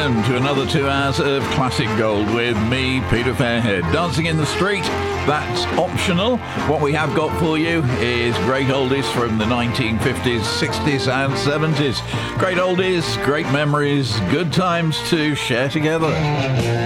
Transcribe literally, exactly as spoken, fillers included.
welcome to another two hours of Classic Gold with me, Peter Fairhead. Dancing in the Street, that's optional. What we have got for you is great oldies from the nineteen fifties, sixties and seventies. Great oldies, great memories, good times to share together.